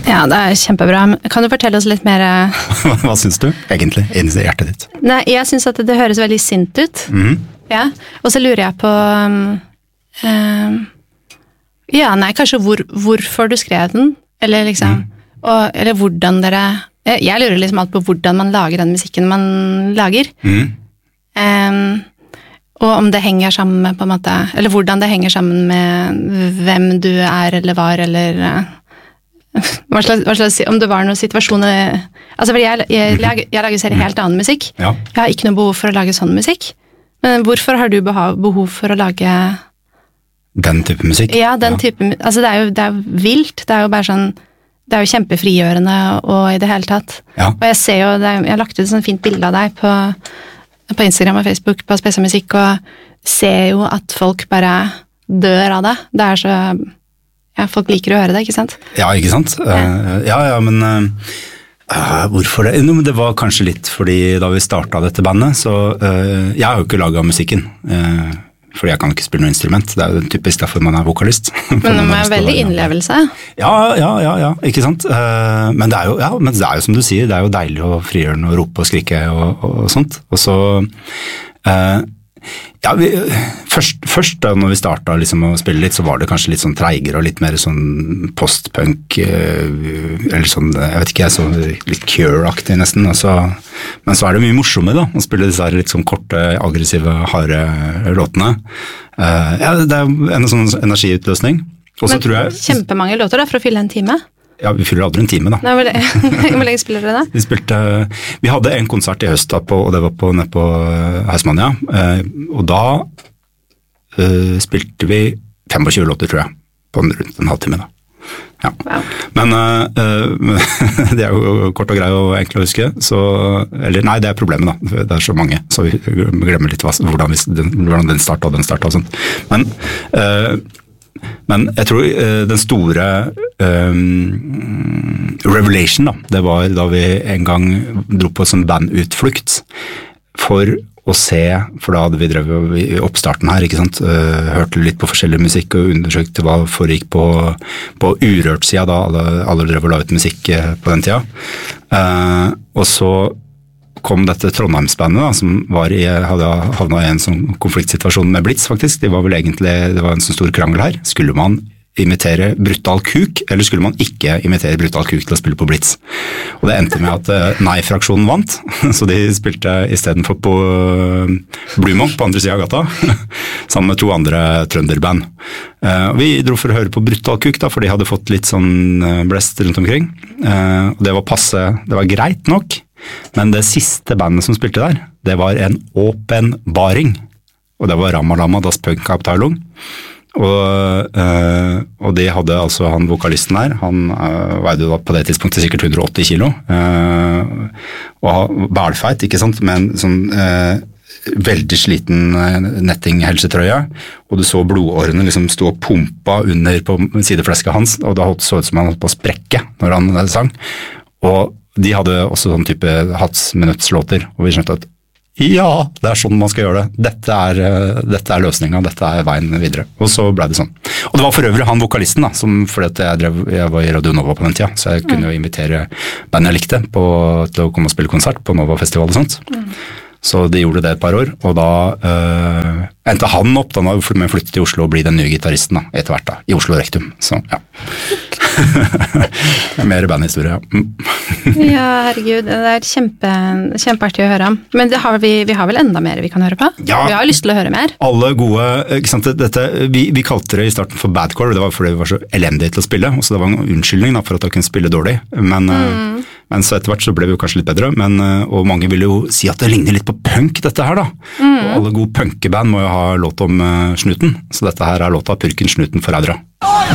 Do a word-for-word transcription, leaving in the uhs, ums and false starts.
Ja, det er kjempebra. Kan du fortelle oss litt mer? Hva synes du, egentlig, inni hjertet ditt? Nei, jeg synes at det høres veldig sint ut. Mm. Ja, og så lurer jeg på... Um, um, ja, nei, kanskje hvor, hvorfor du skrev den, eller liksom, mm. og, eller hvordan dere... Jeg, jeg lurer liksom alt på hvordan man lager den musikken man lager. Mm. Um, og om det henger sammen med, på en måte, eller hvordan det henger sammen med hvem du er, eller var, eller... Uh, Hva slags, hva slags, om det var noen situasjoner altså fordi jeg, jeg, jeg, jeg lager serie helt annen musikk ja. Jeg har ikke noe behov for å lage sånn musikk men hvorfor har du behov for å lage den type musikk? Ja, den ja. type, altså det er jo det er vilt, det er jo bare sånn det er jo kjempefrigjørende og i det hele tatt ja. og jeg ser jo, er, jeg har lagt ut et sånt fint bilde av deg på, på Instagram og Facebook på Spesial Musikk og ser jo at folk bare dør av det, det er så Ja, folk liker å høre det, ikke sant? Ja, ikke sant? Ja, uh, ja, ja, men uh, hvorfor det? No, men det var kanskje litt fordi da vi startet dette bandet, så uh, jeg har jo ikke laget musikken, uh, fordi jeg kan ikke spille noe instrument. Det er jo typisk derfor man er vokalist. Men det er veldig innlevelse. Ja, ja, ja, ja, ikke sant? Uh, men, det er jo, ja, men det er jo som du sier, det er jo deilig å frigjøre og rope og skrike og, og, og sånt. Og så... Uh, Ja, vi, først, først da når vi startet liksom å spille litt, så var det kanskje litt sånn treigere og litt mer sånn postpunk, eller sånn, jeg vet ikke, så litt Cure-aktig nesten. Og så, men så er det mye morsommere da, å spille disse litt sånn korte, aggressive, harde låtene. Ja, det er en sånn energiutløsning. Og så tror jeg... Kjempemange låter da, for å fylle en time. Ja, vi fyller aldri en time da. Nei, hvor lenge spiller dere da? Vi spilte, vi hadde en konsert i høst da, på, og det var på, nede på Heismania, eh, og da eh, spilte vi tjuefem låter, tror jeg, på en, rundt en halvtime da. Ja. Wow. Men eh, det er jo kort og grei og enkelt å huske, så, eller nei, det er problemet da, det er så mange, så vi glemmer litt hva, hvordan, vi, hvordan den startet og den startet og sånt. Men eh, Men jeg tror uh, den store um, revelation da, det var da vi en gang dro på en sånn bandutflukt for å se, for da hadde vi drevet i oppstarten her, ikke sant, uh, hørte litt på forskjellig musikk og undersøkte hva foregikk på, på Urørt-sida da, alle, alle drev og la ut musikk uh, på den tida. Uh, og så kom dette Trondheimsbandet da, som var i, hadde havnet i en sånn konfliktsituasjon med Blitz faktisk. Det var vel egentlig, det var en sånn stor krangel her. Skulle man imitere Brutal Kuk, eller skulle man ikke imitere Brutal Kuk til å spille på Blitz? Og det endte med at Nei-fraksjonen vant, så de spilte i stedet for på Blue Monk på andre siden av gata, sammen med to andre trønderband. Og vi dro for å høre på Brutal Kuk da, for de hadde fått litt sånn blest rundt omkring. Og det var passe, det var greit nok, men det siste bandet som spilte der, det var en åpenbaring. Og det var Ramalama, Das Punk Up Tailung. Og, øh, og de hadde altså han vokalisten her, han øh, veide da på det tidspunktet sikkert hundre og åtti kilo. Øh, og bælfeit, ikke sant, med en sånn øh, veldig sliten nettinghelsetrøye. Og du så blodårene liksom stå og pumpa under på sideflesket hans, og det så ut som han holdt på å sprekke når han sang. Og de hadde også sånn type hatsminuttslåter, og vi skjønte at ja, det er sånn man skal gjøre det. Dette er, dette er løsningen, dette er veien videre. Og så ble det sånn. Og det var for øvrig han vokalisten da, som, fordi at jeg, drev, jeg var i Radio Nova på den tida, så jeg kunne jo invitere bandet jeg likte på, til å komme og spille konsert på Nova Festival og sånt. Mm. Så de gjorde det et par år, og da øh, endte han opp, da han hadde flyttet til Oslo og ble den nye gitaristen da, etter hvert da, i Oslo Rektum. Så ja. Mer bandhistorie, ja. Mm. Ja, herregud, det er kjempe, kjempeartig å høre om. Men det har vi, vi har vel enda mer vi kan høre på? Ja, vi har lyst til å høre mer. Alle gode, ikke sant, dette, vi, vi kalte det i starten for badcore, det var fordi vi var så elendige til å spille, og så det var en unnskyldning da, for at jeg kunne spille dårlig. Men, mm. men så etter hvert så ble vi jo kanskje litt bedre, men, og mange ville jo si at det ligner litt på punk dette her da. Mm. Og alle gode punkeband må jo ha låt om uh, snuten, så dette her er låta Purken Snuten Forrædere.